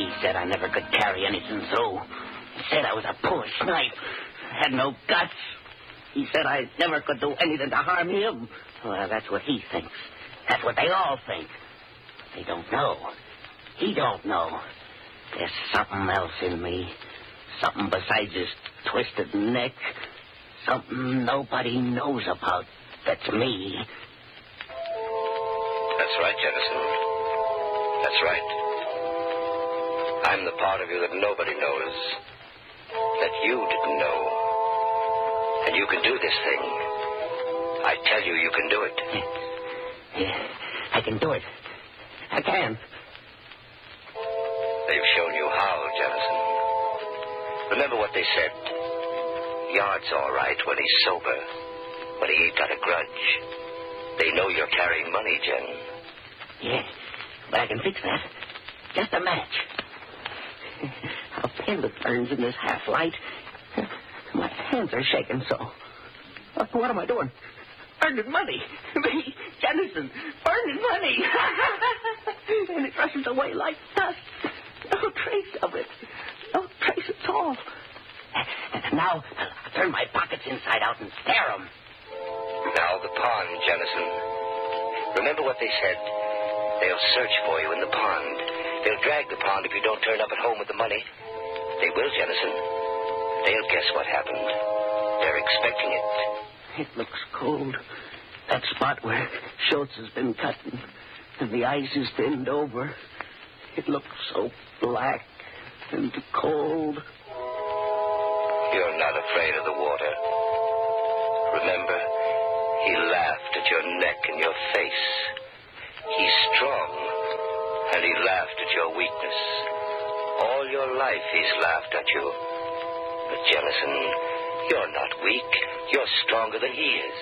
He said I never could carry anything through. He said I was a poor snipe. Had no guts. He said I never could do anything to harm him. Well, that's what he thinks. That's what they all think. They don't know. He don't know. There's something else in me. Something besides his twisted neck. Something nobody knows about. That's me. That's right, Jennison. That's right. I'm the part of you that nobody knows. That you didn't know. And you can do this thing. I tell you, you can do it. Yeah, I can do it. I can. They've shown you how, Jennison. Remember what they said. Yard's all right when he's sober. When he ain't got a grudge. They know you're carrying money, Jen. Yeah, but I can fix that. Just a match. A pen that burns in this half-light. My hands are shaking so. What am I doing? Earning money. Me, Jennison, earning money. And it rushes away like dust. No trace of it. No trace at all. And now I'll turn my pockets inside out and stare them. Now the pond, Jennison. Remember what they said. They'll search for you in the pond. They'll drag the pond if you don't turn up at home with the money. They will, Jennison. They'll guess what happened. They're expecting it. It looks cold. That spot where Schultz has been cutting and the ice is thinned over. It looks so black and cold. You're not afraid of the water. Remember, he laughed at your neck and your face. He's strong, and he laughed at your weakness. All your life he's laughed at you. But, Jennison, you're not weak. You're stronger than he is.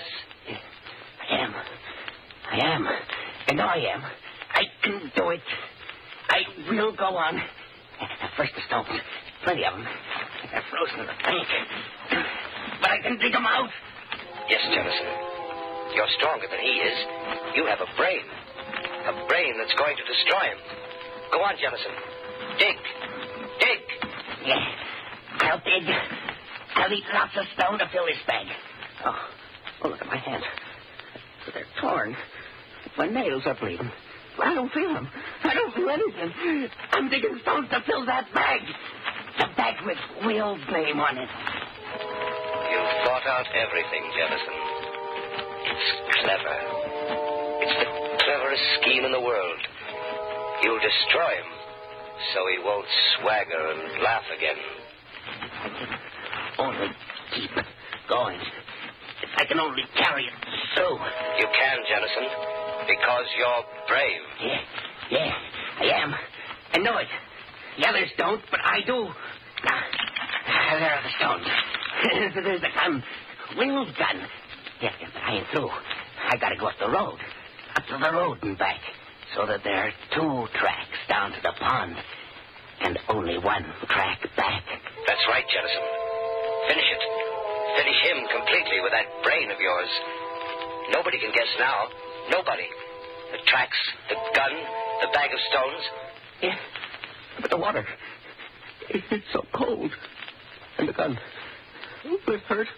I am. I know I am. I can do it. I will go on. First the stones. Plenty of them. They're frozen in the tank. But I can dig them out. Yes, Jennison. You're stronger than he is. You have a brain. A brain that's going to destroy him. Go on, Jennison. Dig. Dig. Yeah. I'll dig. I'll eat lots of stone to fill this bag. Oh, look at my hands. They're torn. My nails are bleeding. I don't feel them. I don't feel anything. I'm digging stones to fill that bag. The bag with Will's name on it. You've thought out everything, Jennison. It's clever. It's the cleverest scheme in the world. You'll destroy him so he won't swagger and laugh again. I can only keep going. If I can only carry it through. You can, Jennison, because you're brave. Yeah, I am. I know it. The others don't, but I do. There are the stones. There's the gun. Will's gun. Yeah, but I ain't through. I gotta go up the road. Up to the road and back. So that there are 2 tracks down to the pond. And only 1 track back. That's right, Jennison. Finish it. Finish him completely with that brain of yours. Nobody can guess now. Nobody. The tracks, the gun, the bag of stones. Yeah, but the water. It's so cold. And the gun. Will it hurt?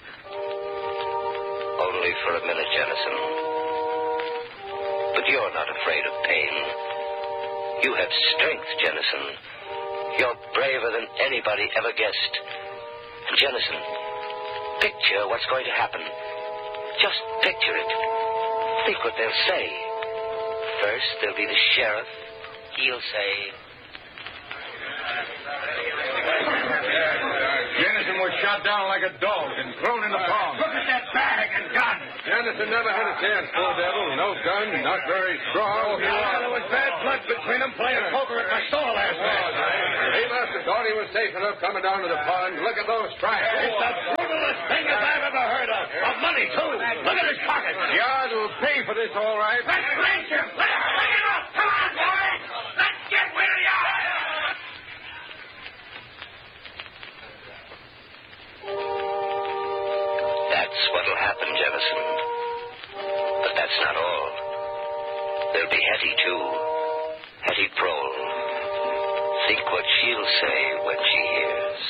Only for a minute, Jennison. But you're not afraid of pain. You have strength, Jennison. You're braver than anybody ever guessed. And Jennison, picture what's going to happen. Just picture it. Think what they'll say. First, there'll be the sheriff. He'll say... Jennison was shot down like a dog and thrown in the pond. Look at that bag and gun. Jennison never had a chance, poor devil. No gun, not very strong. There was bad blood between them playing poker at my store last night. He must have thought he was safe enough coming down to the pond. Look at those tracks. It's the brutalest thing I've ever heard of. Of money, too. Look at his pockets. Yard will pay for this, all right. Let's range him. Let's bring him up. Come on, boys. Let's get rid of Yard. That's what'll happen, Jennison. But that's not all. There'll be Hetty, too. Hetty Prohl. Think what she'll say when she hears.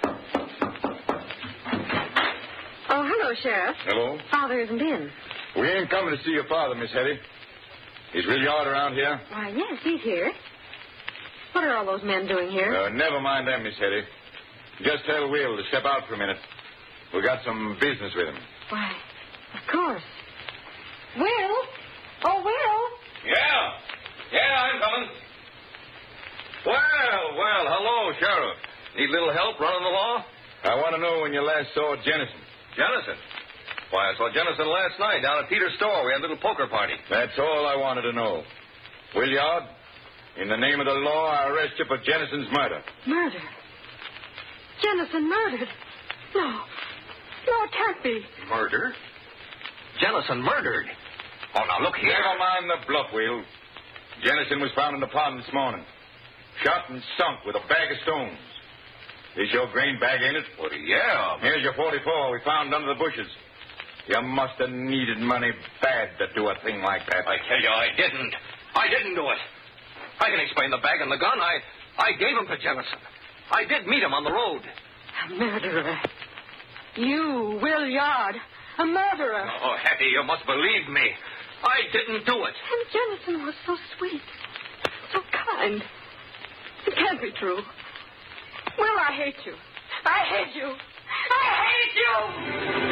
Oh, hello, Sheriff. Hello? Father isn't in. We ain't coming to see your father, Miss Hetty. Is Will Yard around here? Why, yes, he's here. What are all those men doing here? Never mind them, Miss Hetty. Just tell Will to step out for a minute. We got some business with him. Why, of course. Will? Oh, Will? Yeah, I'm coming. Well, hello, Sheriff. Need a little help running the law? I want to know when you last saw Jennison. Jennison? Why, I saw Jennison last night down at Peter's store. We had a little poker party. That's all I wanted to know. Williard, in the name of the law, I arrest you for Jennison's murder. Murder? Jennison murdered? No. No, it can't be. Murder? Jennison murdered? Oh, now, look here. Never mind the bluff, Will. Jennison was found in the pond this morning. Shot and sunk with a bag of stones. Is your grain bag in it? Well, yeah. Here's your 44 we found under the bushes. You must have needed money bad to do a thing like that. I tell you, I didn't. I didn't do it. I can explain the bag and the gun. I gave them to Jennison. I did meet him on the road. A murderer. You, Will Yard, a murderer. Oh, Hattie, you must believe me. I didn't do it. And Jennison was so sweet, so kind. It can't be true. Will, I hate you. I hate you. I hate you!